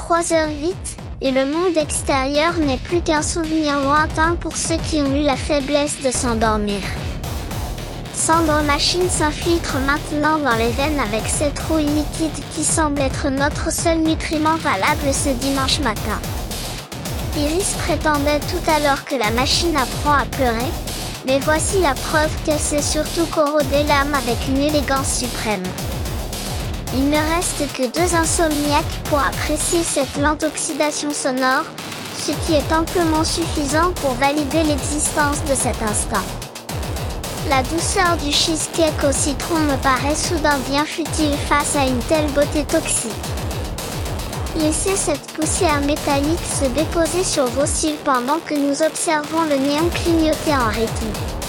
3h08, et le monde extérieur n'est plus qu'un souvenir lointain pour ceux qui ont eu la faiblesse de s'endormir. Cendre Machine s'infiltre maintenant dans les veines avec cette rouille liquide qui semble être notre seul nutriment valable ce dimanche matin. Iris prétendait tout à l'heure que la machine apprend à pleurer, mais voici la preuve qu'elle sait surtout corroder l'âme avec une élégance suprême. Il ne reste que 2 insomniaques pour apprécier cette lente oxydation sonore, ce qui est amplement suffisant pour valider l'existence de cet instant. La douceur du cheesecake au citron me paraît soudain bien futile face à une telle beauté toxique. Laissez cette poussière métallique se déposer sur vos cils pendant que nous observons le néon clignoter en rythme.